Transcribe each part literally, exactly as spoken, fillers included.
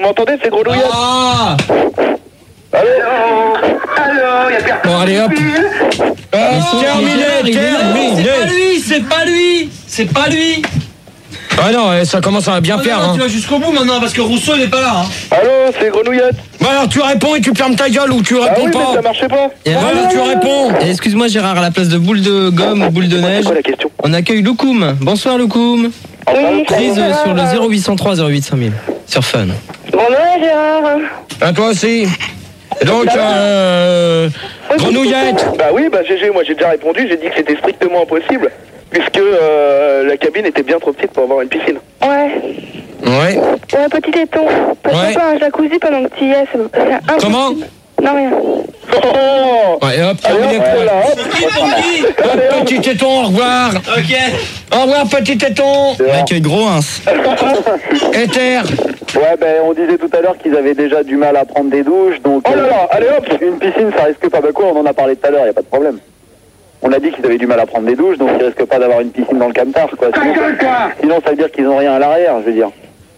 m'entendez? C'est Grenouillette. Ah Allô? Allô? Y'a personne. Bon, allez hop. Euh, terminé, terminé. C'est pas lui, c'est pas lui, c'est pas lui. Ah non, ça commence à bien Oh, faire. non, non, Hein. tu vas jusqu'au bout maintenant parce que Rousseau il est pas là. Hein. Allô, c'est Grenouillette. Bah alors tu réponds et tu fermes ta gueule ou tu Ah réponds oui, pas. mais ça marchait pas. Et Voilà, tu réponds. Et excuse-moi Gérard, à la place de boule de gomme ou boule de neige, C'est quoi la question? on accueille Loukoum. Bonsoir Loukoum. Oui, Prise euh, sur le zéro huit cent trois zéro huit cinq mille sur Fun. Bonjour Gérard. À toi aussi. Donc, euh, Grenouillette. Bah oui, bah G G, moi j'ai déjà répondu, j'ai dit que c'était strictement impossible, puisque euh, la cabine était bien trop petite pour avoir une piscine. Ouais. Ouais. Ouais, petit téton. Pourquoi Ouais. pas un jacuzzi pendant que tu y es? C'est impossible. Comment? Non, rien. Oh Ouais, hop, Allez, terminé. hop, voilà, hop. Pour qui, pour qui? Hop, petit téton, au revoir. Ok. Au revoir, petit téton. On accueille Gros Ins. Éther. Ouais, ben on disait tout à l'heure qu'ils avaient déjà du mal à prendre des douches, donc Oh là là, allez hop. une piscine ça risque pas. Bah quoi, on en a parlé tout à l'heure, y a pas de problème. On a dit qu'ils avaient du mal à prendre des douches, donc ils risquent pas d'avoir une piscine dans le camtar, quoi. Sinon, sinon ça veut dire qu'ils ont rien à l'arrière, je veux dire.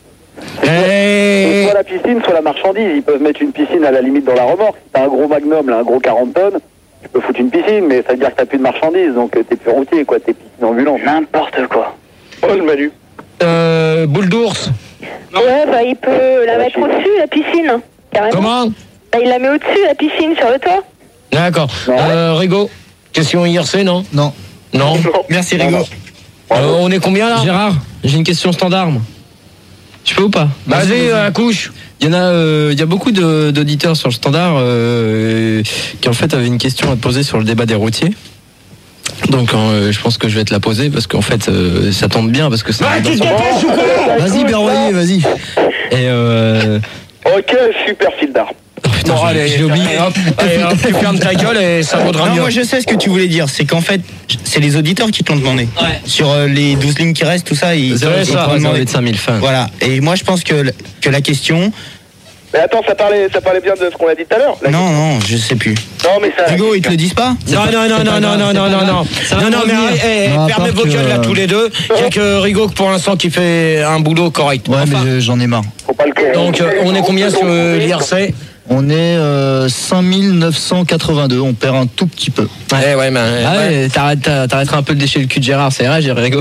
Et... Soit la piscine, soit la marchandise. Ils peuvent mettre une piscine à la limite dans la remorque. Si t'as un gros magnum, là, un gros quarante tonnes, tu peux foutre une piscine, mais ça veut dire que t'as plus de marchandise, donc euh, t'es plus routier, quoi. T'es piscine ambulante. N'importe quoi. Oh le Manu. Euh, boule d'ours. Ouais, bah il peut la mettre au-dessus, la piscine. Carrément. Comment? Bah, il la met au-dessus, la piscine, sur le toit. D'accord. Euh, Rigo. Question I R C, non? Non. Non. Merci Rigo. Euh, on est combien là? Gérard, j'ai une question standard. moi. Tu peux ou pas? Vas-y, euh, couche. Il y en a, euh, il y a beaucoup de- d'auditeurs sur le standard euh, qui en fait avaient une question à te poser sur le débat des routiers. Donc euh, je pense que je vais te la poser parce qu'en fait euh, ça tombe bien parce que c'est. Bah, tu te dépêches ou quoi? Vas-y Berroyer, vas-y. Et euh... Ok, super fil d'art. oh, putain, Bon, j'ai- allez, j'ai oublié. allez, hop, allez, hop, tu fermes ta gueule et ça vaudra Non, mieux. moi je sais ce que tu voulais dire, c'est qu'en fait, c'est les auditeurs qui te l'ont demandé. Ouais. Sur euh, les douze lignes qui restent, tout ça, ils, C'est vrai, ils ça, t'ont demandé. de cinq mille fins. Voilà, et moi je pense que, l- que la question... Mais attends, ça parlait, ça parlait bien de ce qu'on a dit tout à l'heure. La- Non, non, je sais plus. Non, mais ça. Hugo, ils te le disent pas? Non, non, non, non, non, non, non, non, non. Non, non, mais arrête, eh, Non, à fermez part vos que, gueules là euh, tous les deux. Il n'y a que Rigo pour l'instant qui fait un boulot correct. Ouais, Enfin, mais j'en ai marre. Faut pas le connaître. donc euh, on est combien sur euh, l'I R C? On est euh, cinq mille neuf cent quatre-vingt-deux, on perd un tout petit peu. Ouais, ouais, mais. Ah ouais. ouais, t'arrêtes- t'arrêteras un peu de lécher le cul de Gérard, c'est vrai, j'ai Rigo.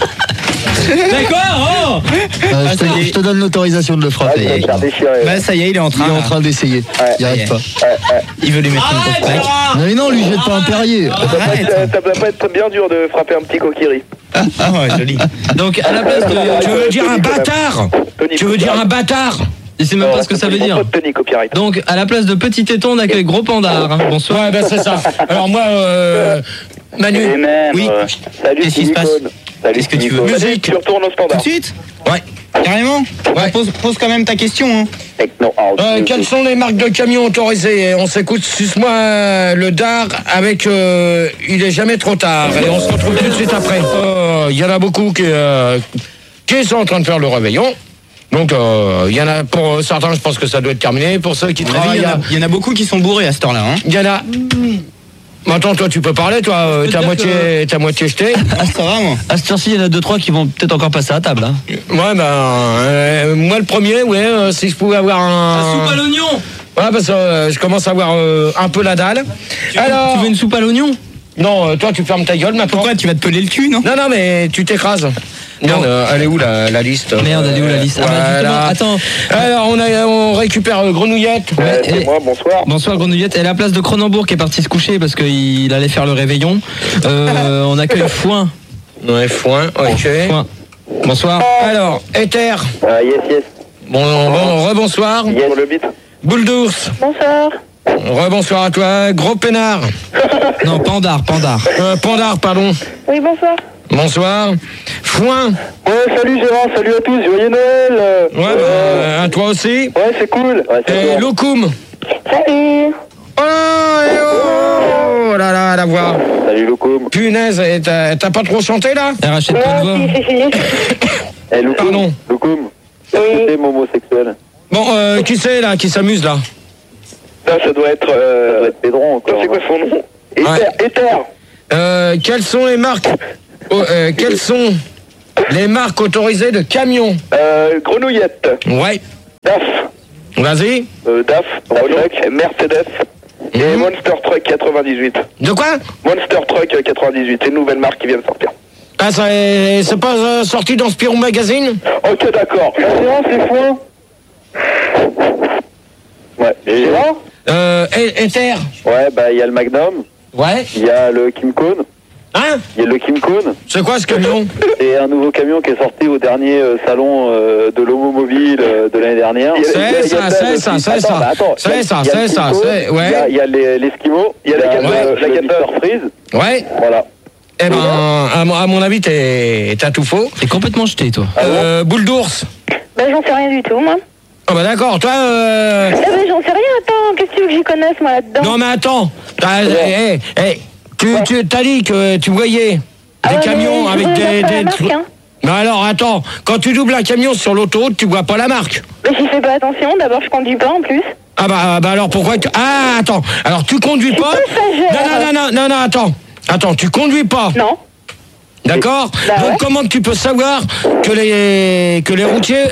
D'accord, oh Euh, je, te, je te donne l'autorisation de le Ouais, frapper. tu vas te faire déchirer. Bah ça y est, il est en Il train. est en là. train d'essayer. Il arrête pas. Il veut lui mettre une grosse Arrête, plaque. Gérard. Non, mais non, lui, jette pas un Perrier. Ça doit pas Arrête. être- ça doit pas être bien dur de frapper un petit coquillerie. Ah, ah ouais, joli. Donc, à la place de. Tu veux dire un bâtard? Tony Tu veux dire un bâtard? Je sais même pas ce que ça veut dire. Tony copyright. Donc, à la place de petit téton, on accueille gros pandard. hein. Bonsoir. Ouais, ben c'est ça. Alors moi, euh, Et Manu, même, Oui. euh, salut Qu'est-ce qui se passe? Silicone. Salut Qu'est-ce que tu veux? Silicone. musique. Tu retournes au Tout standard. de suite? Ouais. Carrément? Ouais. Bah, pose, pose quand même ta question. Hein. Techno House Euh, Music. quelles sont les marques de camions autorisées? On s'écoute Suce-moi euh, le dard avec euh, Il est jamais trop tard. Et on se retrouve tout de suite après. Euh, Il y en a beaucoup qui, euh, qui sont en train de faire le réveillon. Donc euh, il y en a pour certains, je pense que ça doit être terminé. Pour ceux qui À mon avis, travaillent, il y en a- il y en a beaucoup qui sont bourrés à cette heure-là. Hein. il y en a. Attends, toi tu peux parler, toi, euh, peux t'as dire moitié, t'as moitié jeté. Ah, ça va, moi. À cette heure-ci, il y en a deux trois qui vont peut-être encore passer à la table. Hein. Ouais, ben, euh, moi le premier, ouais, euh, si je pouvais avoir La un. soupe à l'oignon. Ouais, parce que euh, je commence à avoir euh, un peu la dalle. Alors. Tu veux une soupe à l'oignon? Non, euh, toi tu fermes ta gueule maintenant. Pourquoi tu vas te peler le cul, non? Non, non, mais tu t'écrases. Merde, euh, elle est où la, la liste? Merde, elle est où la liste? Ah, bah, Voilà. justement, attends. Alors, on, a, on récupère euh, Grenouillette. Ouais, et- c'est moi, bonsoir. Bonsoir Grenouillette. Et la place de Cronenbourg qui est parti se coucher parce qu'il allait faire le réveillon. Euh, on accueille Foin. Ouais, foin, ok. Foin. Bonsoir. Alors, Éther. Ah, yes, yes. Bon, bon, rebonsoir. Yes. Sur le beat. Boule d'ours. Bonsoir. Rebonsoir à toi. Gros peinard. Non, Pandard, Pandard. Euh, Pandard, pardon. Oui, bonsoir. Bonsoir. Foin. Ouais, salut Gérard, salut à tous, joyeux Noël. euh, Ouais, euh, bah, à toi aussi. Ouais, c'est cool. Ouais, c'est Et bon. Loukoum. Salut. Oh, et oh, oh là là, la voix. Salut Loukoum. Punaise, et t'as t'as pas trop chanté là? Elle rachète pas de voix. Non, si, si, si. Eh, Loukoum. Pardon. Loukoum. Oui. C'est homosexuel. Bon, euh, qui c'est là qui s'amuse là? Ça, ça doit être. Ça Euh... doit être Pédron encore. C'est quoi son nom? Ether, Ouais. Ether. Euh, quelles sont les marques oh, euh, Quelles sont les marques autorisées de camions? Euh, Grenouillette. Ouais. D A F. Vas-y. Euh, D A F, Renault, Mercedes et Mhm. Monster Truck quatre-vingt-dix-huit. De quoi? Monster Truck quatre-vingt-dix-huit, c'est une nouvelle marque qui vient de sortir. Ah, ça est- c'est pas euh, sorti dans Spirou Magazine? Ok, d'accord. La séance, c'est foin. Ouais. Et là Euh, et- Ether. Ouais, bah il y a le Magnum, Ouais. il y a le Kimcon, Hein? il y a le Kimcon. C'est quoi ce camion? C'est un nouveau camion qui est sorti au dernier euh, salon euh, de l'Homomobile euh, de l'année dernière. C'est Il y a- il y a ça, le c'est Dab ça, aussi. c'est Attends, ça. bah, attends, C'est il y a- ça, il y a le c'est ça, Kimco, c'est- ouais. Il y a- il y a les- l'Eskimo, Il y a la le- Gator, le la Gator. mister Freeze. Ouais. Voilà. Eh ben, à, mon- à mon avis, t'es, t'as tout faux. T'es complètement jeté, toi. Euh, boule d'ours. Ben, j'en sais rien du tout, moi. Ah bah d'accord, toi... Euh... Eh ben, j'en sais rien, attends, qu'est-ce que tu veux que j'y connaisse, moi, là-dedans? Non mais attends, t'as, eh, eh, tu, tu t'as dit que tu voyais des Ah ouais, camions mais je avec veux des... pas la des marque, trucs. hein. Mais alors attends, quand tu doubles un camion sur l'autoroute, tu vois pas la marque. Mais j'y fais pas attention, d'abord, je conduis pas en plus. Ah bah, bah alors pourquoi tu... Ah attends, alors tu conduis pas... passagère. Non, non, non, non, non, non, attends. Attends, tu conduis pas. Non. D'accord. Bah Donc ouais. comment tu peux savoir que les que les routiers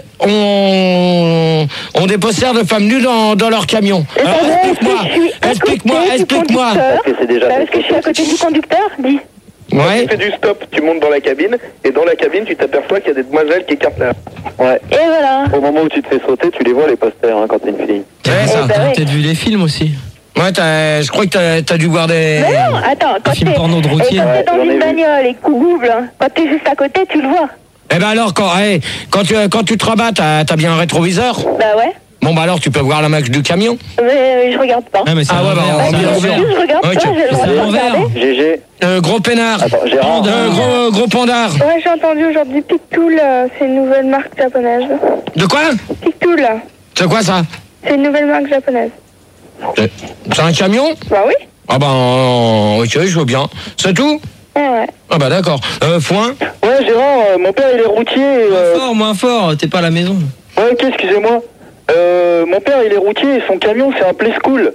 ont ont des posters de femmes nues dans, dans leur camion? Et Alors ça va, explique-moi, est-ce que je suis à explique-moi, côté du explique-moi. conducteur Parce que c'est déjà Bah, fait. parce que je suis à côté du conducteur, dis. Ouais. Tu fais du stop, tu montes dans la cabine, et dans la cabine, tu t'aperçois qu'il y a des demoiselles qui écartent la... Ouais. Et voilà. Au moment où tu te fais sauter, tu les vois les posters hein, quand t'es une fille. Ouais, ça. bah T'as ouais. peut-être vu les films aussi. Ouais, t'as, je crois que t'as, t'as dû voir des... Mais non, attends, quand film t'es porno de routier. et quand Ouais, t'es dans j'en ai une vu. bagnole et que tu doubles, quand t'es juste à côté, tu le vois. Eh ben alors, quand, hey, quand, tu, quand tu te rabats, t'as, t'as bien un rétroviseur? Bah ouais. Bon bah alors, tu peux voir la marque du camion? Mais euh, je regarde pas. Ah, mais c'est Ah ouais, bah, l'envers, on c'est bien l'envers. sûr. Je regarde Ok. pas, j'ai le droit C'est de l'envers. regarder. G G. Euh, gros peinard. Attends, Gérard. Euh, gros, gros pandard. Ouais, j'ai entendu aujourd'hui Pictool, euh, c'est une nouvelle marque japonaise. De quoi? Pictool, C'est quoi ça? c'est une nouvelle marque japonaise. C'est c'est un camion? Bah oui. Ah ben, euh, ok, je veux bien. C'est tout? Ouais, ouais. Ah bah d'accord. Euh, foin? Ouais, Gérard, euh, mon père il est routier. Moins euh, fort, moins fort, t'es pas à la maison. Ouais, ok, excusez-moi. Euh, mon père il est routier et son camion c'est un Play School.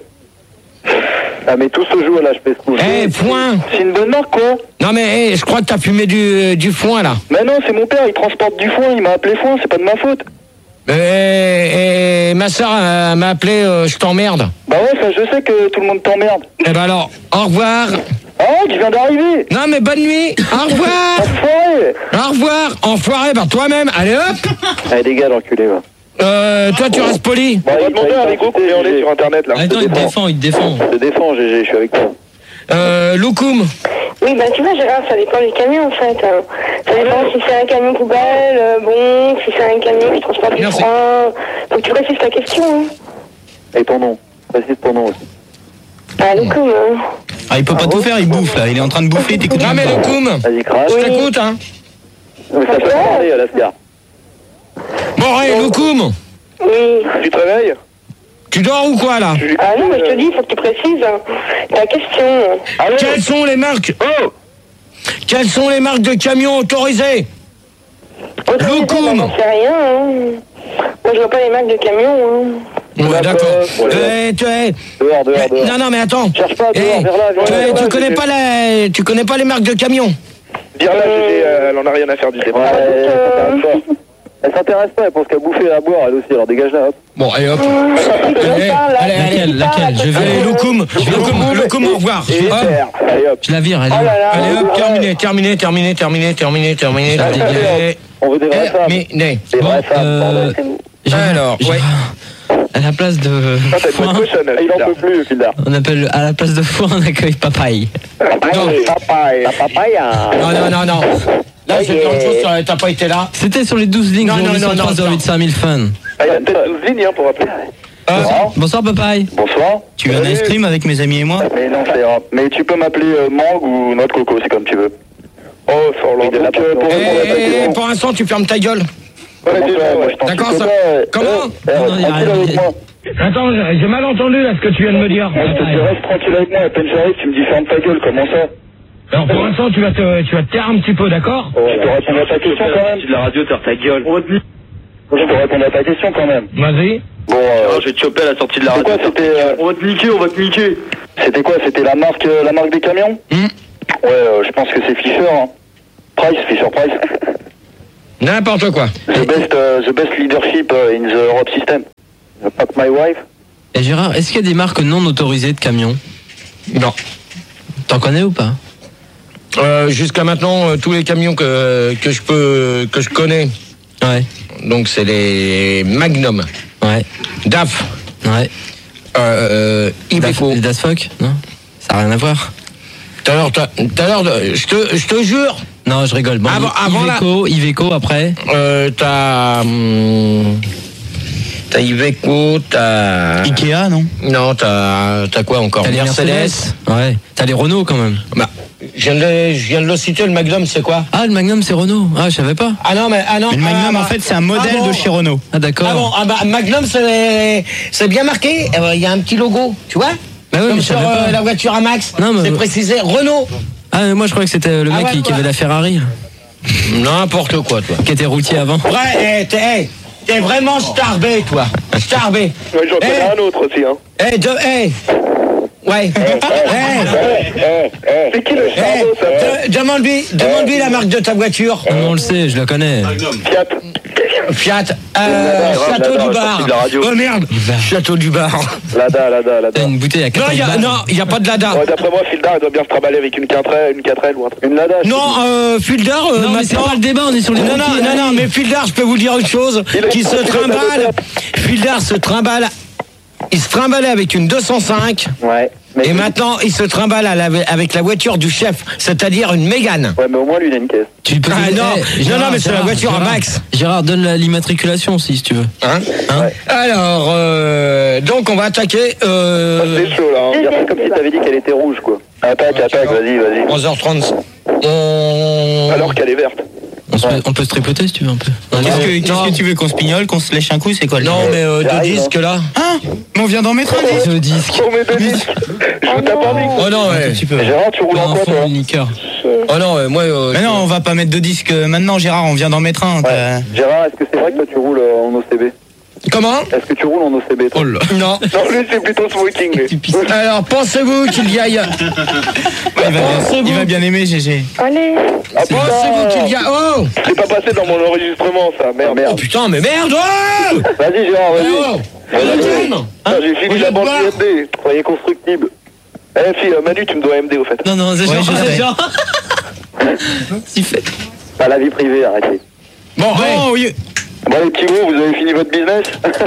Ah, mais tout se joue à l'âge Play School. Eh, foin! C'est une bonne marque quoi. Non mais eh, je crois que t'as fumé du, du foin là. Mais non, c'est mon père, il transporte du foin, il m'a appelé foin, c'est pas de ma faute. Et, et ma soeur m'a appelé euh, je t'emmerde. Bah ouais, ça je sais que tout le monde t'emmerde. Eh ben alors, au revoir. Ah, tu viens d'arriver. Non mais bonne nuit. Au revoir. Enfoiré. Au revoir. Enfoiré par toi-même. Allez hop. Allez, dégage, l'enculé, va. Euh, toi tu restes poli. On va demander à Rico combien on est sur internet là. Attends, il te défend, il te défend. Je te défends, G G, je suis avec toi. Euh, Loukoum. Oui, bah tu vois, Gérard, ça dépend du camion en fait. hein. Ça dépend si c'est un camion poubelle, euh, bon, si c'est un camion qui transporte du Merci. foin. Faut que tu précises ta question. Hein. Et ton nom. Précise ton nom aussi. Ah, le coup, hein. Ah, il peut pas tout faire, il bouffe là. Il est en train de bouffer, t'écoutes Non mais même pas. Loukoum. Vas-y, crache. Je t'écoute hein. Mais ça peut parler, Alaska. Bon allez Loukoum. Oui. Tu te réveilles? Tu dors ou quoi là? Ah non, mais je te dis, il faut que tu précises hein, ta question. Quelles sont les marques? Oh. Quelles sont les marques de camions autorisées? Autorisé, Loukoum. bah, j'en sais rien. Hein. Moi, je vois pas les marques de camions. Hein. Ouais d'accord. Voilà. Eh, tu es. Dehors, dehors, dehors. Non non mais attends. Cherche pas, dehors, Eh, vers là, vers tu, là, tu vers là, connais G G. pas la, tu connais pas les marques de camions? Dire là, G G, euh, elle en a rien à faire du débat. Ouais, elle s'intéresse pas. Elle s'intéresse pas, elle pense qu'à bouffer et à boire, elle aussi, alors dégage-la, hop. Bon allez hop. Allez, Allez, allez, allez. Laquelle, laquelle Je Allez vais. Loukoum. Loukoum, Loukoum, au revoir. Et Hop. terre. Allez, hop. Je la vire, elle est Oh où là là. Allez hop, terminé, terminé, terminé, terminé, terminé, terminé, terminé. On veut des vraies femmes. Terminé. Des Bon, vraies femmes, euh, bordel. Gérard, Alors, ouais. Gérard, à la place de Ah, t'as une foin, bonne cochonne, Il en là. peut plus, Fildar. on appelle à la place de foin, on accueille papaye. Papaye, papaye, papaye. Non, non, non, non. Là, c'est autre chose, t'as- t'as pas été là. C'était sur les douze lignes, Non, non, non, non, trois zéro huit cinq mille fans. Ah, il y a peut-être douze lignes hein, pour appeler. Euh, Bonsoir papaye. Bonsoir. Tu veux un ice cream avec mes amis et moi? Mais non, ça ira. Mais tu peux m'appeler euh, Mang ou Noix de Coco, c'est comme tu veux. Oh, ça Oui, de la donc, euh, pour eh, répondre à ta eh, question. pour l'instant, tu fermes ta gueule. Ouais, Comment déjà, ça, moi, ouais. je t'en D'accord, supplie ça- pas, euh, comment eh, eh, Non, non, reste y a tranquille rien. avec moi. Attends, j'ai mal entendu là ce que tu viens de me dire. Je te dis, reste tranquille avec moi, à peine j'arrive, tu me dis ferme ta gueule, comment ça? Alors pour l'instant, tu vas te, tu vas te taire un petit peu, d'accord? Oh, je te réponds à ta question quand même. de la radio, t'as ta gueule. Je te réponds à ta question quand même. Vas-y. Bon, euh, Je vais te choper à la sortie de la c'est radio. quoi, c'était, euh, On va te niquer, on va te niquer. c'était quoi, c'était la marque, euh, la marque des camions? Hmm. Ouais, euh, je pense que c'est Fisher, hein. Price, Fisher Price. N'importe quoi. The best, uh, the best leadership uh, in the Europe system. Fuck my wife. Et Gérard, est-ce qu'il y a des marques non autorisées de camions? Non. T'en connais ou pas? Euh, jusqu'à maintenant, euh, tous les camions que, que je peux, que je connais. Ouais. Donc c'est les Magnum. Ouais. D A F. Ouais. Euh, Iveco. Les Dasfoc? Non. Ça n'a rien à voir. Tout à l'heure, tout à l'heure, je te, je te jure. Non, je rigole. Bon, Avant- avant Iveco, Iveco après. Euh, t'as, hum, t'as Iveco, t'as. Ikea, non? Non, t'as, t'as quoi encore? T'as les Mercedes. Ouais. T'as les Renault quand même. Bah, je viens, de, le- je viens de le citer, le Magnum, c'est quoi? Ah, le Magnum c'est Renault. Ah, je savais pas. Ah non, mais ah non. Le Magnum, ah, en fait, c'est un modèle ah bon. de chez Renault. Ah d'accord. Ah bon, ah bah, Magnum, c'est, c'est bien marqué. Il euh, y a un petit logo, tu vois? Bah ouais, Comme mais je sur savais euh, pas. la voiture à Max. Non, mais- c'est précisé Renault. Ah, mais moi je croyais que c'était le Ah mec ouais, qui, qui quoi. avait la Ferrari, N'importe quoi, toi. qui était routier avant. Ouais, eh, t'es, eh, t'es vraiment starbé, toi. Starbé. Ouais, j'en connais Eh. un autre aussi, hein. Eh, de, eh. Ouais. Eh. C'est qui le Eh, charbon, ça? de- demande-lui, demande-lui la marque de ta voiture. Non, on le sait, je la connais. Fiat. Fiat, euh, Lada, Château Lada, du sorti Bar. de la radio. Oh merde, Château du Bar. Lada, Lada, Lada. T'as une bouteille à Non, quatorze il y a, balles. non, il y a pas de Lada. Ouais, d'après moi, Fildar, il doit bien se trimballer avec une quatre L, une quatre L ou un truc. Une Lada. je Non, euh, Fildar, euh, Non, mais c'est maintenant. pas le débat, on est sur les Non, non, pompiers, non, non, allez. mais Fildar, je peux vous dire une chose, Il a qui une se petite trimballe. tête. Fildar se trimballe. Il se trimballait avec une deux cent cinq. Ouais. Mais Et maintenant, il se trimballe à la- avec la voiture du chef, c'est-à-dire une Mégane. Ouais, mais au moins, lui, il a une caisse. Tu peux Ah, donner- non. Eh, Non, Gérard, non, mais c'est la Gérard, voiture à Gérard. Max. Gérard, donne la- l'immatriculation aussi, si tu veux. Hein Hein Alors, euh, donc on va attaquer. Euh, C'est chaud, là. Hein. Dire ça comme si t'avais dit qu'elle était rouge, quoi. Attaque, attaque, vas-y, vas-y. onze heures trente. On... Alors qu'elle est verte. on, se peut, on peut se tripoter si tu veux un peu. Qu'est-ce que, qu'est-ce non. que tu veux qu'on se pignole, qu'on se lèche un coup, c'est quoi le Non, mais euh, deux J'arrive, disques là. Hein? Mais on vient d'en mettre un disque. Le disque. Oh, mais deux disques. Je vous tape un micro. Oh non, ouais. Tu peux. Gérard, tu roules en Un quoi, fond toi? liqueur. Oh non, ouais, moi. euh, Mais non, on va pas mettre deux disques euh, maintenant, Gérard, on vient d'en mettre un. Ouais. t'as- Gérard, est-ce que c'est vrai que toi, tu roules euh, en O C B? Comment? Est-ce que tu roules en O C B, toi? Oh là. Non. Non, lui, c'est plutôt smoking, lui. Alors, pensez-vous qu'il y aille. Ouais, il, va bien, Pensez-vous- il va bien aimer, G G. Allez. Ah, Pensez-vous qu'il y putain. a. Oh! C'est pas passé dans mon enregistrement, ça. Merde, Oh merde. putain, mais merde! Oh! Vas-y, Gérard, Oh! vas-y. Deuxième. Ah, j'ai fini Vous la êtes bande pas du M D. Soyez constructible. Eh, fille, euh, Manu, tu me dois M D, au fait. Non, non, c'est Ouais, genre, je sais. genre. S'il fait. Pas la vie privée, arrêtez. Bon, ouais. Bon, oui. Bon, les petits gros, vous avez fini votre business?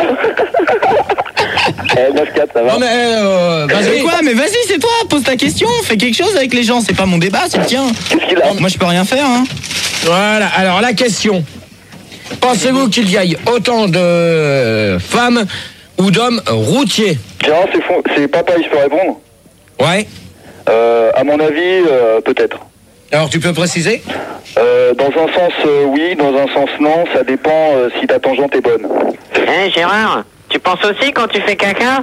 Eh, neuf quatre, ça va? Non, mais. Euh, Mais vas-y. quoi? Mais vas-y, c'est toi, pose ta question, fais quelque chose avec les gens, c'est pas mon débat, c'est le tien. Qu'est-ce qu'il a? Moi, je peux rien faire, hein. Voilà, alors la question. Pensez-vous qu'il y ait autant de femmes ou d'hommes routiers? Gérard, c'est fond- c'est papa, je peux répondre? Ouais. Euh, à mon avis, euh, peut-être. Alors tu peux préciser? Euh, dans un sens, euh, oui, dans un sens, non. Ça dépend euh, si ta tangente est bonne. Hé Gérard, tu penses aussi quand tu fais caca?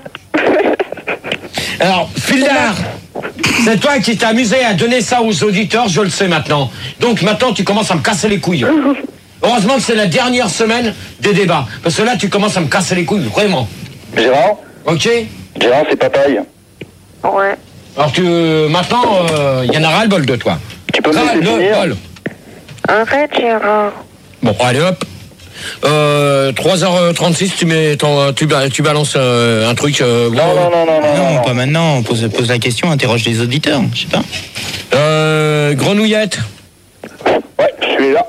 Alors, Fildar, c'est toi qui t'es amusé à donner ça aux auditeurs, je le sais maintenant. Donc maintenant, tu commences à me casser les couilles. Heureusement que c'est la dernière semaine des débats. Parce que là, tu commences à me casser les couilles, vraiment. Gérard? Ok? Gérard, c'est papaye. Ouais. Alors tu, maintenant, il y en a ras le bol de toi. Tu peux me Ras laisser le finir? bol. Arrête, Gérard. Bon, allez hop. Euh, trois heures trente-six, tu mets ton, tu, ba- tu balances euh, un truc. Euh, Non, non, non, non, non. Non, non. pas maintenant, pose, pose la question, interroge les auditeurs, je sais pas. Euh, grenouillette. Ouais, je suis là.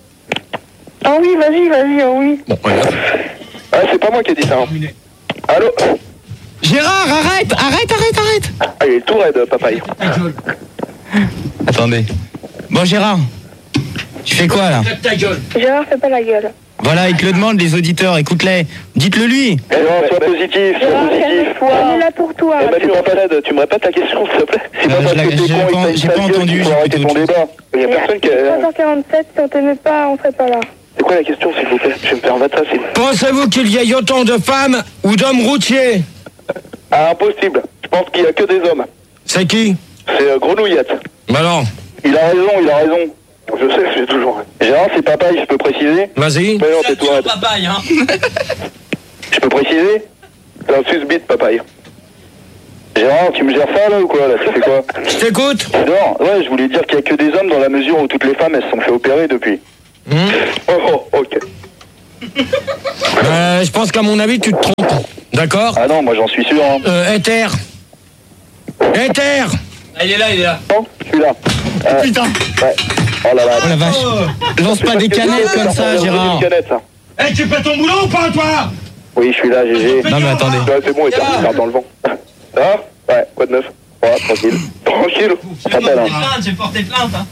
Ah oui, vas-y, vas-y, ah oui. Bon, allez hop. Ah, c'est pas moi qui ai dit ça. Hein. Allô? Gérard, arrête, arrête, arrête, arrête. Ah, il est tout raide, papaye. Attendez. Bon, Gérard, tu fais quoi là? Ta gueule. Gérard, fais pas la gueule. Voilà, il te le demande, les auditeurs, écoute-les. Dites-le lui. Gérard, sois positif, sois Gérard, positif. calme-toi. On est là pour toi. Eh, Manu, pas raide, tu me répètes ta question, s'il te plaît? C'est pas Euh, je parce la- que t'es j'ai con pas- et que t'as une j'ai pas sale gueule entendu, qu'il faut j'ai arrêter écouté ton autre débat. Il y a personne qui. trois heures quarante-sept, si on t'aimait pas, on serait pas là. C'est quoi la question, s'il vous plaît? Je vais me faire battre ça, s'il Pensez-vous qu'il y ait autant de femmes ou d'hommes routiers? Ah, impossible. Je pense qu'il y a que des hommes. C'est qui? C'est euh, Grenouillette. Bah non. Il a raison, il a raison. Je sais, j'ai toujours. Gérard, c'est papaye, je peux préciser? Vas-y. Mais non, t'es tout raide. papaye, hein. Je peux préciser? C'est un susbite, papaye. Gérard, tu me gères ça là ou quoi là? Tu fais quoi? Je t'écoute. Tu dors? Ouais, je voulais dire qu'il y a que des hommes dans la mesure où toutes les femmes elles se sont fait opérer depuis. Hmm. Oh, oh, ok. Euh, je pense qu'à mon avis, tu te trompes. D'accord. Ah non, moi j'en suis sûr. Hein. Euh, Ether. Ether. Ah, il est là, il est là. Non, je suis là. Euh, Putain. Ouais. Oh la vache. Oh la vache. Lance pas des canettes comme ça, Gérard. Canette, ça. Eh, tu fais ton boulot ou pas, toi? Oui, je suis là, G G. Non mais attendez. Ouais, c'est bon, il est dans le vent. Ça va? Ouais, quoi de neuf? Ouais, tranquille. Tranquille. J'ai Ça s'appelle, porté hein. plainte, j'ai porté plainte. Hein.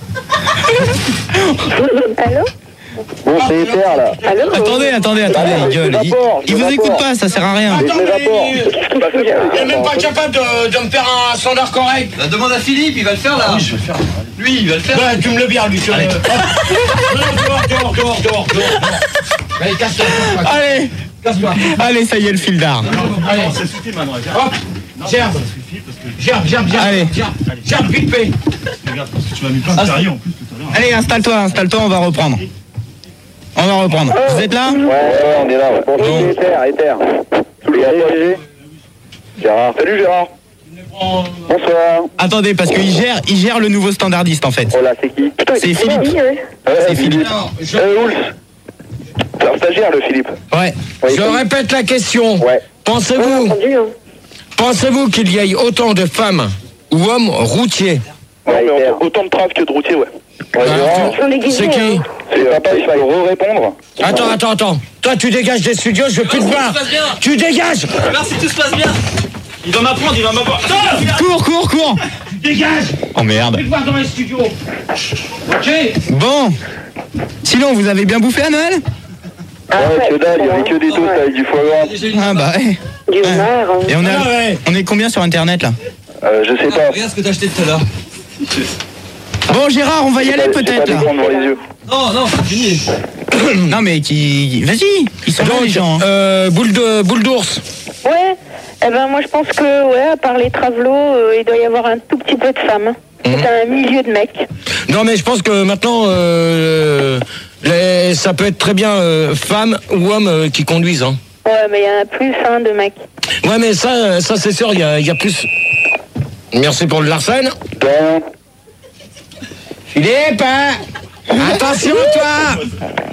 Allô? Bon, c'est Ether, là. Allô? Attendez, attendez, attendez, Ouais, il gueule. je Il, m'évapore, je il vous m'évapore. écoute pas, ça sert à rien. Mais je m'évapore. Il est même pas capable de, de me faire un standard correct. Bah, demande à Philippe, il va le faire là. Oui, je vais le faire. Lui, il va le faire. Ouais, tu me le vires, lui. Tu Allez. Dehors, dehors, dehors, dehors, dehors. Allez, casse-toi. Allez, Casse-toi. allez, ça y est, le fil d'art. Allez. Hop. Gerbe. Gerbe, gerbe, gerbe. Allez. Gerbe, gerbe, vite fait. Allez, installe-toi, installe-toi, on va reprendre. On va reprendre. Vous êtes là? Ouais, ouais, on est là. Ouais. Bon, c'est Ether, Ether. Et allez, G G. Gérard. Salut, Gérard. Bonsoir. Attendez, parce qu'il gère, il gère le nouveau standardiste en fait. Oh là, c'est qui? Putain, C'est il est Philippe. Oui, oui. Ouais, C'est Philippe. Euh, Ours. C'est un stagiaire, le Philippe. Ouais. Ouais, Je répète la question. Ouais. Pensez-vous, Entendu, hein. pensez-vous qu'il y ait autant de femmes ou hommes routiers? Ouais, Non, mais Ether. autant de traves que de routiers, ouais. Ouais, Gérard. Ils sont déguisés, C'est qui? hein. C'est papa, il va re-répondre. Attends, attends, attends. Toi, tu dégages des studios, je veux plus te voir. Tu dégages. Regarde si tout se passe bien. Il va m'apprendre, il va m'apprendre. Cours, cours, cours. Dégage. Oh merde. Je vais te voir dans les studios. Ok. Bon. Sinon, vous avez bien bouffé à Noël? Ouais, que dalle, il y avait que des toasts avec du foie gras. Ah bah ouais. Du homard, hein. Et on est, Ah ouais. on est combien sur internet là? Euh, je sais pas. Regarde ce que t'as acheté tout à l'heure. Bon Gérard, on va y aller J'ai pas peut-être des là. grands devant les yeux. Non, non, c'est fini. Non mais qui... Vas-y, ils sont là les gens. hein. Euh, boule de boule d'ours. Ouais. Eh ben, moi, je pense que, ouais, à part les travelots, euh, il doit y avoir un tout petit peu de femmes. C'est un milieu de mecs. Non, mais je pense que maintenant, euh, les- ça peut être très bien euh, femmes ou hommes euh, qui conduisent. Hein. Ouais, mais il y en a plus, hein, de mecs. Ouais, mais ça, ça c'est sûr, il y a, il y a plus. Merci pour le Larsen. Ben, Philippe, hein. Attention, toi.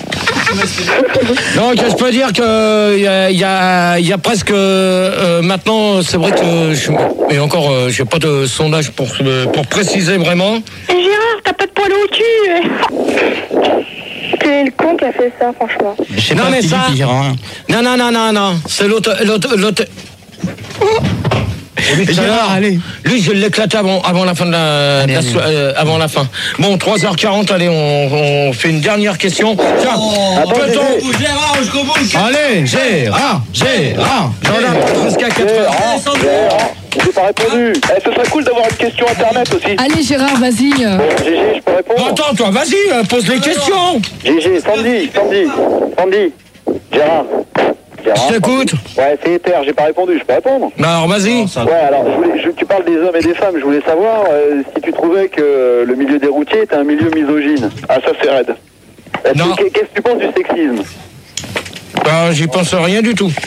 Donc, je peux dire que il y a, il y a, il y a presque euh, maintenant, c'est vrai que je, mais encore, euh, j'ai pas de sondage pour euh, pour préciser vraiment. Et Gérard, t'as pas de poil au cul. C'est le con qui a fait ça, franchement. Je sais Non, pas, mais Philippe, ça- il gère rien. Non, non, non, non, non. C'est l'autre, l'autre, l'autre. Lui, tout à Gérard, l'heure, allez. Lui, je l'éclate avant, avant la fin de la, Allez, de la allez. so- euh, avant la fin. Bon, trois heures quarante, allez, on, on fait une dernière question. Tiens, attends, peut-on- G G. Gérard, jusqu'au bout. Allez, Gérard, Gérard. J'en ai jusqu'à quatre heures. Gérard, Gérard. J'ai pas répondu. Eh, ce serait cool d'avoir une question internet aussi. Allez Gérard, vas-y. euh. Bon, G G, je peux Bon, répondre. attends, toi, vas-y, euh, pose les questions. G G, Sandy, Sandy, Sandy. Gérard. Gérard. Je t'écoute. Ouais, c'est Ether, j'ai pas répondu, je peux répondre. Bah, alors, vas-y. Ouais, alors, je voulais, je- tu parles des hommes et des femmes, je voulais savoir euh, si tu trouvais que euh, le milieu des routiers était un milieu misogyne. Ah, ça c'est raide. Est-ce Non. que- Qu'est-ce que tu penses du sexisme? Bah, j'y pense rien du tout.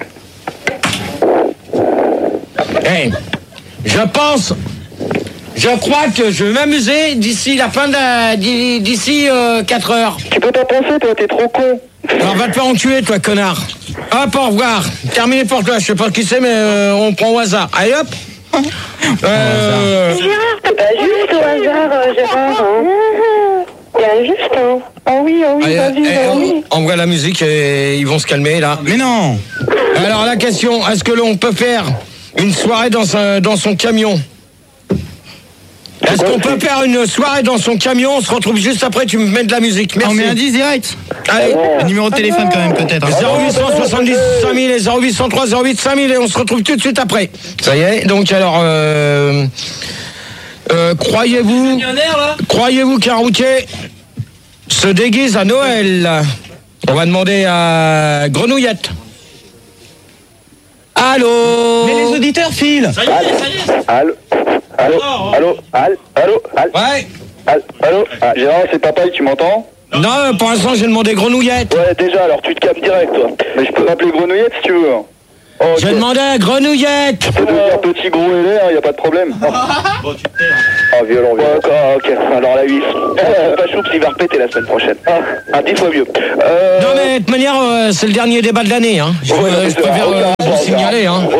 Hey, je pense, je crois que je vais m'amuser d'ici la fin de la, d'i- d'ici euh, quatre heures. Tu peux pas penser, toi, t'es trop con. Alors va te faire enculer, toi, connard. Hop, au revoir. Terminé pour toi. Je sais pas qui c'est, mais euh, on prend au hasard. Allez, hop. Euh, Gérard, t'as pas juste au hasard, euh, Gérard, hein. Il y a juste, hein. Oh oui, oh oui, allez, vas-y, eh, vas-y. on envoie la musique et ils vont se calmer, là. Mais non. Alors, la question, est-ce que l'on peut faire une soirée dans, sa- dans son camion? Est-ce qu'on peut faire une soirée dans son camion? On se retrouve juste après, tu me mets de la musique. On Merci. met un dix direct. Allez. Un numéro de téléphone quand même peut-être. hein. zéro huit cent soixante-dix cinq mille et zéro huit cent trois zéro huit cinq mille et on se retrouve tout de suite après. Ça y est, donc alors, euh, euh, croyez-vous, Millionnaire là. croyez-vous qu'un routier se déguise à Noël? On va demander à Grenouillette. Allô? Mais les auditeurs filent. Ça y est, ça y est. Allô Allô Allô Allô Allô Allô Ouais. Allô Allô Ah, Gérard, c'est papa, tu m'entends? Non, pour l'instant, j'ai demandé Grenouillette. Ouais, déjà, alors tu te calmes direct, toi. Mais je peux m'appeler Grenouillette si tu veux. Oh, ok. J'ai demandé à Grenouillette. Tu peux devenir petit, gros et laid, hein, y a pas de problème. Bon, tu te tais. hein. Oh, violent, violent. D'accord, ok. Alors la huit. Euh, pas choups, il va répéter la semaine prochaine. Ah, ah, dix fois mieux. Euh... Non mais de toute manière, euh, c'est le dernier débat de l'année. Hein. Je, Ouais, euh, non, je c'est préfère vrai, euh, aucun vous rapport, signaler.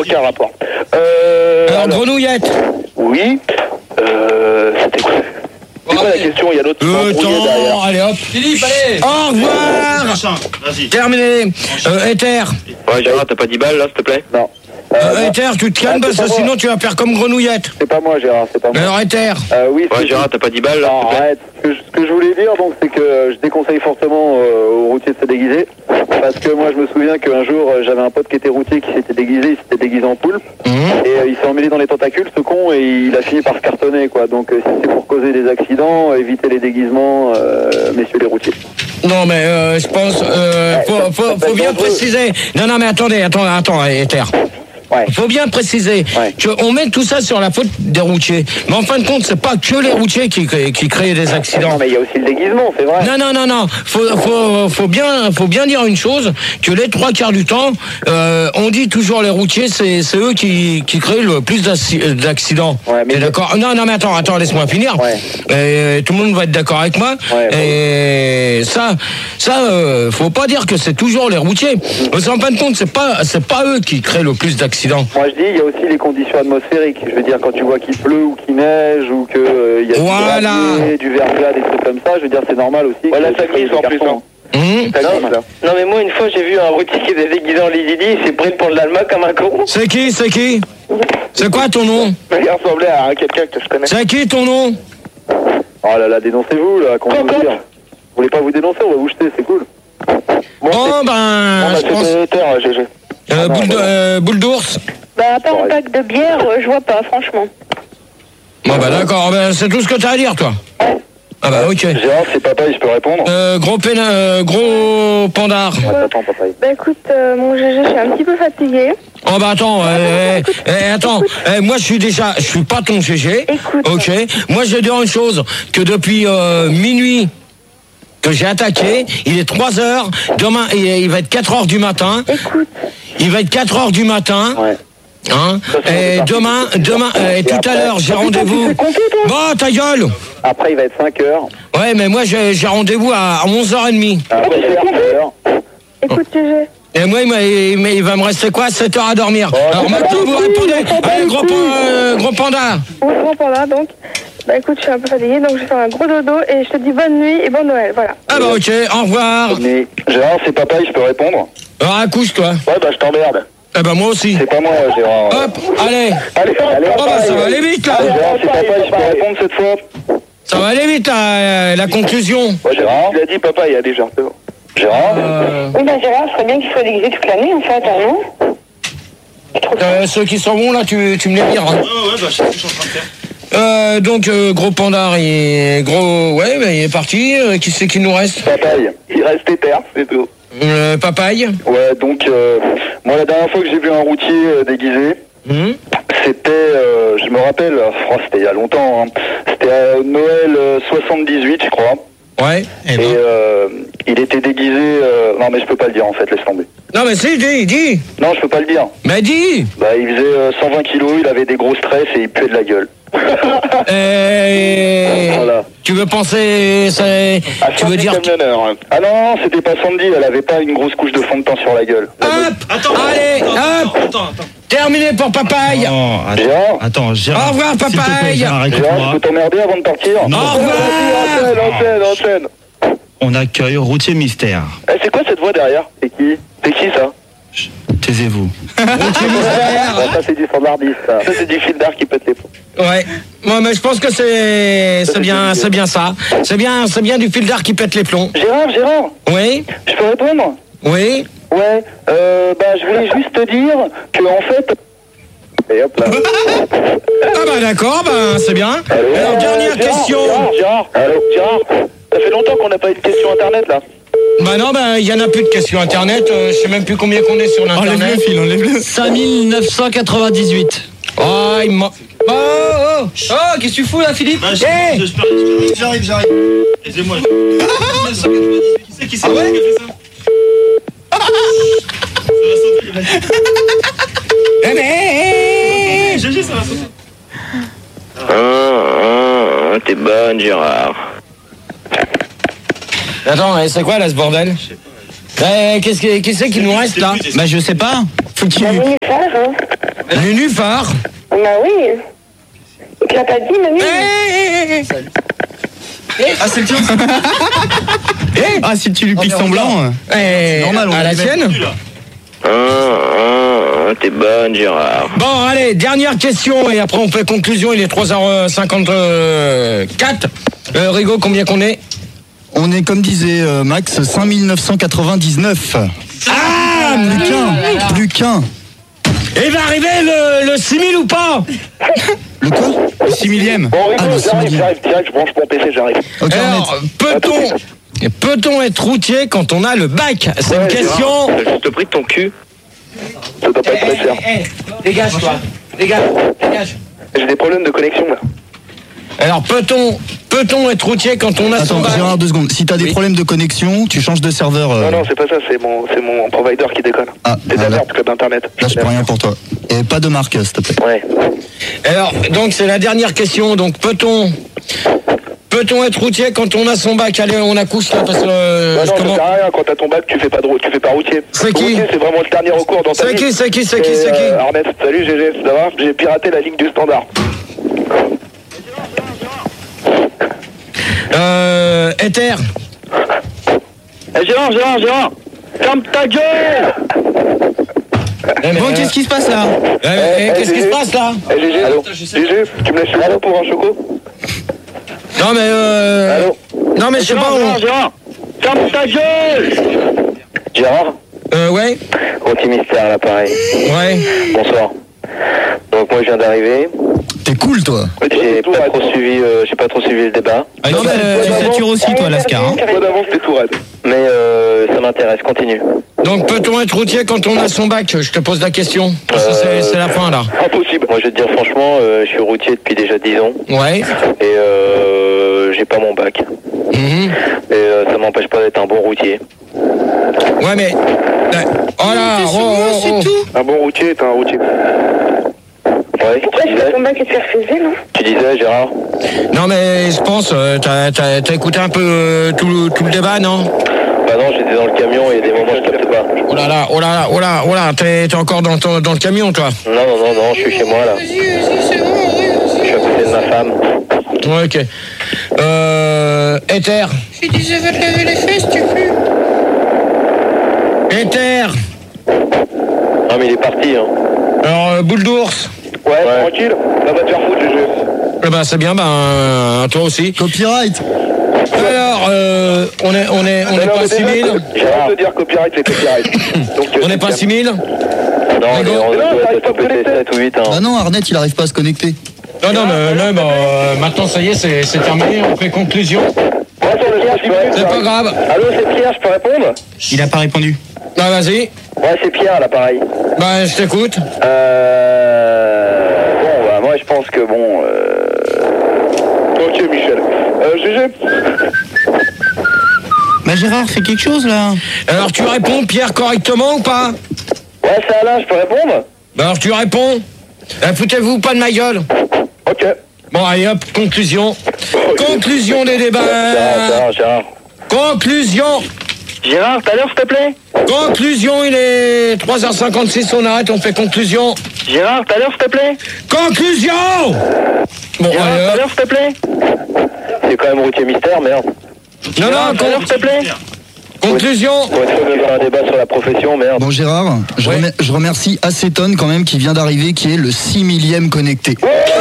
aucun rapport. Euh, Alors, alors, grenouillette. oui. Euh, c'était quoi C'est quoi la question? Il y a d'autres qui sont Euh, embrouillés derrière. temps, allez hop. Philippe, allez. Au revoir. Machin, vas-y. Terminé. Euh, Ether. Ouais, Gérard, t'as pas dix balles là, s'il te plaît? Non. Euh, Euh, non. Ether, tu te calmes Ah, parce c'est que pas sinon moi. tu vas faire comme grenouillette. C'est pas moi, Gérard, c'est pas moi. Alors, Ether. Euh, oui, Ouais, c'est- Gérard, t'as pas dix balles là, Non, s'il te plaît? arrête. Ce que, je, ce que je voulais dire, donc, c'est que euh, je déconseille fortement euh, aux routiers de se déguiser. Parce que moi, je me souviens qu'un jour, euh, j'avais un pote qui était routier qui s'était déguisé, il s'était déguisé en poulpe. Mmh. Et euh, il s'est emmêlé dans les tentacules, ce con, et il a fini par se cartonner, quoi. Donc, euh, si c'est pour causer des accidents, euh, évitez les déguisements, euh, messieurs les routiers. Non, mais euh, je pense, euh, Ouais, faut, ça- faut, ça peut faut être bien dangereux. préciser. Non, non, mais attendez, attends, attends, Ether. Ouais. Il faut bien préciser Ouais. qu'on met tout ça sur la faute des routiers. Mais en fin de compte, c'est pas que les routiers qui, qui créent des Non, accidents. mais il y a aussi le déguisement, c'est vrai. Non, non, non, non. Faut, faut, faut bien, faut bien dire une chose, que les trois quarts du temps, euh, on dit toujours les routiers, c'est, c'est eux qui, qui créent le plus d'acci- d'accidents. Ouais, mais- T'es d'accord? Non, non, mais attends, attends, laisse-moi finir. Ouais. Et tout le monde va être d'accord avec moi. Ouais, Et ça, ça, euh, faut pas dire que c'est toujours les routiers. Parce qu'en fin de compte, c'est pas, c'est pas eux qui créent le plus d'accidents. Moi, je dis, il y a aussi les conditions atmosphériques. Je veux dire, quand tu vois qu'il pleut ou qu'il neige ou qu'il euh, y a Voilà. du gravier, du verglas, des trucs comme ça, je veux dire, c'est normal aussi. Ouais, là, que ça tu fasses glisse des en plus, cartons. Hum. Ça glisse, là. Non, mais moi, une fois, j'ai vu un routier qui était déguisé en Lady Di, il s'est pris pour de l'Alma comme un con. C'est qui, c'est qui? C'est quoi ton nom? Il ressemblait à quelqu'un que je connais. C'est qui ton nom? Oh là là, dénoncez-vous, là, qu'on Quoi, vous quoi dire. Vous voulez pas vous dénoncer, on va vous jeter, c'est cool. Bon, Oh c'est- ben, on a je pense. fait terre, G G. Euh, boule, de- euh, boule d'ours. Bah, à part un pack de bière, euh, je vois pas, franchement. Bon bah d'accord, ben, c'est tout ce que t'as à dire toi. Ah bah ok. Gérard, c'est papa, je peux répondre. Euh, gros péna, euh, gros pandard. Ouais, t'attends, papa. Bah, écoute, euh, mon G G, je suis un petit peu fatiguée. Oh bah attends, euh, eh, eh, attends, eh, moi je suis déjà, je suis pas ton G G. Écoute. Ok. Moi je vais dire une chose, que depuis euh, minuit que j'ai attaqué, il est trois heures, demain il, il va être quatre heures du matin. Écoute, Il va être quatre heures du matin. Ouais. Hein, c'est et parti. demain, demain, euh, et tout à l'heure, j'ai rendez-vous. Bon, ta gueule. Après, il va être cinq heures. Ouais, mais moi, j'ai j'ai rendez-vous à onze heures trente. Après, il va être cinq heures. écoute, G G. Et moi, il, m'a- il m'a- il va me rester quoi? sept heures à dormir. Oh, Alors c'est maintenant, pas vous grave. répondez. On s'en bat Allez, les gros, couilles. pan- euh, gros panda. On se reprend là, donc. Bah, écoute, je suis un peu fatiguée, donc je vais faire un gros dodo et je te dis bonne nuit et bon Noël, voilà. Ah bah ok, au revoir. Mais Gérard, c'est papa, je peux répondre. Alors, accouche-toi. Ouais, bah, je t'emmerde. Eh ben, moi aussi. C'est pas moi, Gérard. Hop, allez. Allez, allez, Oh bah, ça va aller vite, là. Gérard, c'est papa, je peux répondre cette fois. Ça va aller vite, la, la conclusion. Ouais, Gérard. il a dit papa, il y a déjà. c'est bon. Gérard. Euh, Oui, bah, Gérard, ce serait bien qu'il soit déguisé toute l'année, en fait, hein, non? euh, ceux qui sont bons, là, tu, tu me les diras. Ouais, ouais, bah, je sais ce que je suis en train de faire. Euh, donc, euh, gros pandard, il est gros... Ouais, bah, il est parti. Euh, qui c'est qui nous reste? Papaye. Il reste terre, c'est tout. euh, Papaye. Ouais, donc, euh, moi, la dernière fois que j'ai vu un routier euh, déguisé, Hum. c'était, euh, je me rappelle, oh, c'était il y a longtemps, hein. C'était à Noël euh, soixante-dix-huit, je crois. Ouais. Eh Et ben. euh, il était déguisé... euh, Non, mais je peux pas le dire, en fait, laisse tomber. Non, mais si, dis, dis. Non, je peux pas le dire. Mais dis. Bah, il faisait euh, cent vingt kilos, il avait des gros stress et il puait de la gueule. Euh, Voilà. Tu veux penser... c'est- Tu veux dire... camionneur. hein. Ah non, non, c'était pas Sandy, elle avait pas une grosse couche de fond de teint sur la gueule. Hop. Attends, Allez, attends, hop. attends, attends, attends. Terminé pour Papaye. Non, attends, Gérard, attends, Gérard. Au revoir, s'il te plaît, Papaye. Gérard, Gérard, je écoute-moi. peux t'emmerder avant de partir? Non. Au revoir. Enchaîne, enchaîne, enchaîne. On accueille Routier Mystère. Eh, c'est quoi cette voix derrière? C'est qui? C'est qui ça? Taisez-vous. Bah, ça, c'est du standardiste, ça. Ça, c'est du fil d'art qui pète les plombs. Ouais. Moi, mais je pense que c'est c'est bien, c'est bien ça. C'est bien, c'est bien du fil d'art qui pète les plombs. Gérard, Gérard, Oui. je peux répondre? Oui. Ouais, euh, bah, je voulais juste te dire que, en fait... Et hop là. Ah bah d'accord, bah c'est bien. Allô. Alors dernière Euh, Gérard, question. Gérard, Gérard, allô, Gérard. Ça fait longtemps qu'on n'a pas eu de question internet là. Bah non, bah il y en a plus de questions internet. euh, je sais même plus combien qu'on est sur l'internet. fil, enlève-le. cinq mille neuf cent quatre-vingt-dix-huit. Oh, il m'a. Oh, oh, oh, qu'est-ce que tu fous là, Philippe? Bah, Eh. j'espère, j'espère. J'arrive, j'arrive. Aidez-moi. Qui c'est qui c'est Ah ouais qui a fait ça? Ça va sauter, vas-y. Eh mais. G G, ça va sauter. Ah, ah, t'es bonne, Gérard. Attends, eh, c'est quoi là ce bordel? Eh, qu'est-ce que- qu'est-ce que- qui nous reste là? Bah, je sais pas. Faut qu'il. Un message, hein. Nénuphar. Bah oui. Tu l'as pas dit, Manu? Ah, c'est le tien. Ah, si tu lui pisses ton blanc. Eh, normal, on à a la dit sienne. Ah, ah, t'es bonne, Gérard. Bon, allez, dernière question et après on fait conclusion. Il est trois heures cinquante-quatre. Euh, Rigo, combien qu'on est? On est, comme disait euh, Max, cinq mille neuf cent quatre-vingt-dix-neuf. Ah, Plus qu'un. Plus qu'un. Et va arriver le, le six mille ou pas? Le quoi? Le six millième. Bon, Ah, Rigo, le six j'arrive, millième. j'arrive, direct, je branche mon P C, j'arrive. Ok, Alors, Arnett. peut-on peut-on être routier quand on a le bac? C'est une Ouais, question. T'as juste pris de ton cul. Ça doit pas être très cher. Dégage-toi. Dégage. Dégage. J'ai des problèmes de connexion, là. Alors, peut-on peut-on être routier quand on a son Attends, bac? Gérard, deux secondes. Si t'as des Oui. problèmes de connexion, tu changes de serveur. euh, Non, non, c'est pas ça, c'est mon, c'est mon provider qui déconne. Ah, C'est ah, là, d'alerte, club internet. là, je peux rien pour toi. Et pas de marque, s'il te plaît. Ouais. Alors, donc c'est la dernière question. Donc, peut-on peut-on être routier quand on a son bac? Allez, on accouche là parce que euh, Ouais, non, comment- ça sert à rien, quand t'as ton bac, tu fais pas de route, tu fais pas routier. C'est qui? Routier, c'est vraiment le dernier recours dans ta C'est vie. qui, c'est qui, c'est qui, Et, c'est qui euh, Arnett, salut G G, ça va? J'ai piraté la ligne du standard. Euh, Ether. Eh, Gérard, Gérard, Gérard, ferme ta gueule! Eh, mais, Bon, euh, qu'est-ce qui se passe là? eh, eh, Eh, qu'est-ce qui G G. se passe là? Eh G G, G G, tu me laisses le temps pour un choco? Non mais euh... Allô? Non mais je sais pas Gérard, où... Gérard, ferme ta gueule! Gérard, Euh, ouais. Routier Mystère à l'appareil. Ouais. Bonsoir. Donc moi je viens d'arriver. T'es cool, toi. J'ai pas trop suivi, euh, j'ai pas trop suivi le débat. Ah, Non, tu, mais, euh, tu satures aussi, toi, Lascar. Hein. Toi d'avance, t'es tout raide. Mais euh, ça m'intéresse, continue. Donc peut-on être routier quand on a son bac? Je te pose la question. Parce que c'est- c'est la fin là. Impossible. Moi je vais te dire franchement, euh, je suis routier depuis déjà dix ans. Ouais. Et euh, j'ai pas mon bac. Mhm. Et euh, ça m'empêche pas d'être un bon routier. Ouais mais... euh, Oh là, oh, oh, oh. Un bon routier est un routier. Ouais, Pourquoi tu tu fais disais, ton bac et tu fais refuser, non? tu disais Gérard? Non mais je pense, euh, t'as t'as- t'as écouté un peu euh, tout, tout le débat, non? Bah non, j'étais dans le camion et il y a des moments je capte pas. Oh là là, oh là là, oh là, oh là, t'es t'es encore dans, ton- dans le camion toi? Non, non, non, non, je suis chez moi là. Je suis à côté de ma femme. Ouais, ok. Euh... Ether. J'ai dit, je veux te lever les fesses, tu peux. Ether. Non mais il est parti hein. Alors, euh, boule d'ours. Ouais, tranquille. Ça va te faire foutre, G G. Eh ben c'est bien, ben euh, toi aussi. Copyright. Alors, euh, on est on est on Non, est non, pas mais à six déjà, mille. Je viens de te dire copyright, c'est copyright. Donc, euh, On n'est pas à c'est six mille. Non, on est on Mais non, doit t'arrives être pas à peut-être connecter. sept ou huit hein. Ah non, Arnett, il arrive pas à se connecter. Non non mais, non, mais, euh, maintenant ça y est, c'est c'est terminé. On fait conclusion. Ouais, sur le dix minutes, C'est ça pas arrive. grave. Allô, c'est Pierre, je peux répondre? Il a pas répondu. Bah vas-y. Ouais, c'est Pierre à l'appareil. Bah je t'écoute. Euh... Bon, bah moi je pense que bon... Euh... Ok, Michel. Euh, G G. Bah, Gérard, fais quelque chose là. Alors tu réponds Pierre correctement ou pas? Ouais, c'est Alain, je peux répondre? Bah alors tu réponds. Eh, foutez-vous pas de ma gueule. Ok. Bon allez hop, conclusion. Conclusion des Gérard, débats. Gérard, Gérard. Conclusion. Gérard, tout à l'heure, s'il te plaît? Conclusion, il est trois heures cinquante-six, on arrête, on fait conclusion. Gérard, tout à l'heure, s'il te plaît? Conclusion. Bon, Gérard, allez, tout à hop. l'heure, s'il te plaît? C'est quand même routier mystère, merde. Non, non, Gérard, tout à l'heure, s'il te plaît? conclusion. Pour être sûr de faire un débat sur la profession, merde. Bon, Gérard, je, Ouais. remer- je remercie Acetone quand même qui vient d'arriver, qui est le six millième connecté.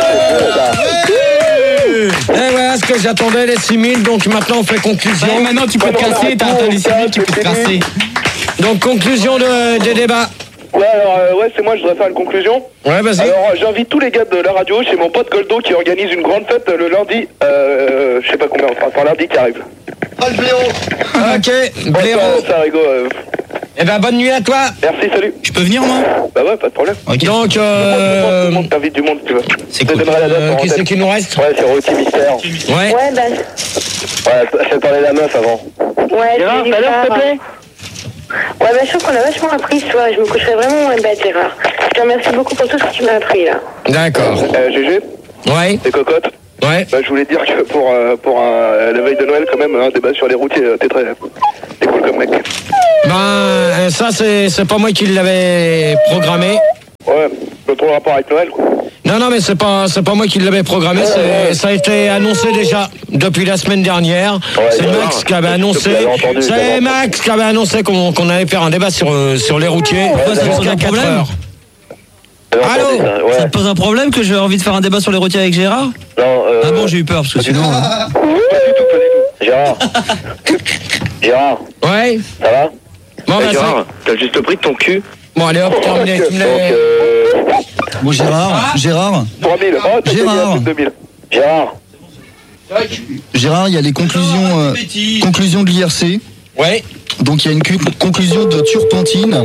Et voilà ce que j'attendais, les six mille, donc maintenant on fait conclusion. Bah, maintenant tu peux te casser, t'as atteint les six mille, tu peux te casser. Donc conclusion de- des débats. Ouais, alors, euh, ouais, c'est moi, je voudrais faire une conclusion. Ouais, vas-y. Alors, euh, j'invite tous les gars de la radio chez mon pote Goldo qui organise une grande fête euh, le lundi, euh, je sais pas combien, enfin, lundi qui arrive. Ok, blaireau. Ouais, ça, ça rigole. euh, Eh ben bonne nuit à toi. Merci, salut. Je peux venir moi? Bah ouais, pas de problème. Ok. Donc, Tout euh, le monde t'invite du monde, si tu veux. C'est Je te cool. donnerai la date euh, en qui tête. c'est qui nous reste? Ouais, c'est routier mystère. Ouais. Ouais, bah. Ouais, je vais parler de la meuf avant. Ouais, Gérard, c'est tout à l'heure, s'il te plaît? Ouais, bah, je trouve qu'on a vachement appris ce soir. Je me coucherai vraiment moins bête, Gérard. Je te remercie beaucoup pour tout ce que tu m'as appris, là. D'accord. Euh, G G, Ouais. les cocottes. Ouais. Bah, je voulais dire que pour, euh, pour un, la veille de Noël, quand même, un débat sur les routiers, euh, t'es très. T'es cool comme mec. Ben, euh, ça, c'est c'est pas moi qui l'avais programmé. Ouais, pas trop rapport avec Noël, quoi. Non, non, mais c'est pas, c'est pas moi qui l'avais programmé. C'est, ça a été annoncé déjà depuis la semaine dernière. Ouais, c'est ouais, Max ouais. qui avait annoncé. Entendu, C'est Max qui avait annoncé qu'on, qu'on allait faire un débat sur, euh, sur les routiers. Ouais, ça pose jusqu'à un quatre problème heures. Allô ça, ouais. Ça te pose un problème que j'ai envie de faire un débat sur les routiers avec Gérard? Non, euh... Ah bon, j'ai eu peur parce que sinon. euh, Pas du tout, pas du tout. Gérard. Gérard, Ouais. ça va? Bon, Eh, bah, Gérard, t'as juste le prix de ton cul. ça- bon, allez, hop, terminé. Tu me Donc, l'as- euh... Bon, Gérard, Gérard, trois mille. Oh, t'as Gérard. gagné un truc de deux mille. Gérard. Gérard, il y a les conclusions, euh, conclusions de l'I R C. Ouais. Donc il y a une cu- conclusion de turpentine.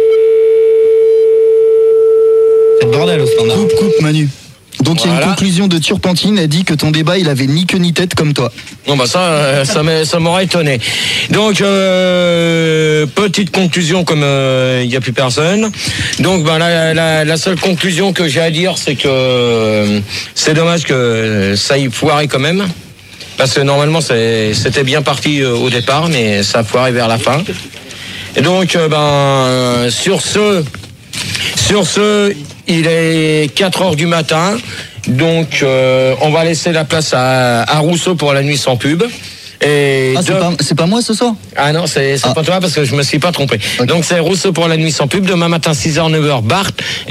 C'est le bordel au standard. Coupe, coupe, Manu. Donc il y a Voilà. une conclusion de turpentine. Elle dit que ton débat, il avait ni queue ni tête comme toi. Bon, bah, ça, euh, ça, m'est- ça m'aurait étonné. Donc, euh, petite conclusion, comme il n'y a plus personne. Donc, bah, la, la, la seule conclusion que j'ai à dire, c'est que euh, c'est dommage que ça ait foiré quand même. Parce que normalement, c'est, c'était bien parti euh, au départ, mais ça a foiré vers la fin. Et donc, euh, ben, euh, sur ce, sur ce, il est quatre heures du matin. Donc, euh, on va laisser la place à, à Rousseau pour la nuit sans pub. Et Ah, c'est de- pas, c'est pas moi ce soir? Ah non, c'est, c'est Ah. pas toi parce que je me suis pas trompé. Ok. Donc, c'est Rousseau pour la nuit sans pub. Demain matin, six heures, neuf heures, Bart.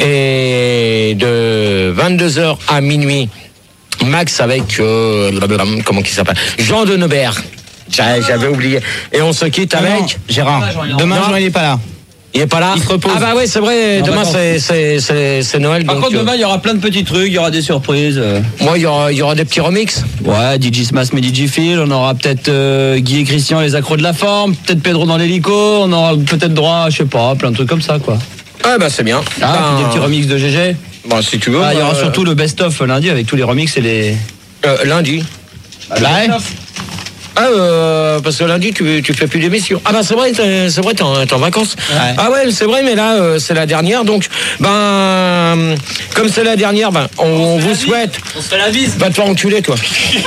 Et de vingt-deux heures à minuit, Max avec, euh, comment qu'il s'appelle? Jean de Neubert. J'a- J'avais oublié. Et on se quitte avec... Non, Gérard, demain, Non. Jean, il est pas là. Il est pas là. Il se repose. Ah bah ouais, c'est vrai. En Demain vacances. c'est c'est c'est c'est Noël. Par donc, contre, euh, demain, il y aura plein de petits trucs, il y aura des surprises. euh. moi, il y aura il y aura des petits remixes. Ouais, D J Smash mais D J Phil, on aura peut-être euh, Guy et Christian, les accros de la forme, peut-être Pedro dans l'hélico, on aura peut-être droit, je sais pas, plein de trucs comme ça, quoi. Ah bah c'est bien. Ah, Ben, puis des petits remixes de G G. Bon, si tu veux. Ah, il y aura euh, surtout le best-of lundi avec tous les remixes et les. euh, lundi. Ah, le Ouais. best-of. Ah, euh, parce que lundi, tu, tu fais plus d'émission. Ah, bah, c'est vrai, t'es- c'est vrai, t'es en, t'es en vacances. Ouais. Ah, ouais, c'est vrai, mais là, euh, c'est la dernière. Donc, ben, comme c'est la dernière, ben, on, on vous souhaite. On se fait la bise. Va te faire enculer, toi.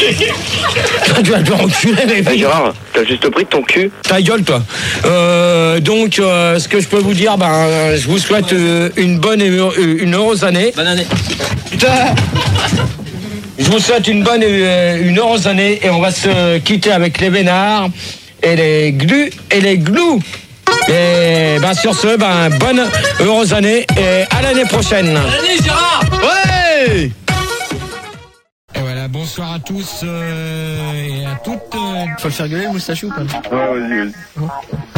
Tu vas te faire enculer, les Eh, filles. Gérard, t'as juste le prix de ton cul. Ta gueule, toi. Euh, donc, euh, ce que je peux vous dire, ben, euh, je vous souhaite euh, une bonne et euh, une heureuse année. Bonne année. Putain. Je vous souhaite une bonne et euh, une heureuse année et on va se quitter avec les vénards et les glus et les glous. Et ben sur ce, ben bonne heureuse année et à l'année prochaine. Bonne année, Gérard. Ouais. Et voilà, bonsoir à tous euh, et à toutes. euh, Faut le faire gueuler le moustachu ou pas? Ouais, vas-y, vas-y.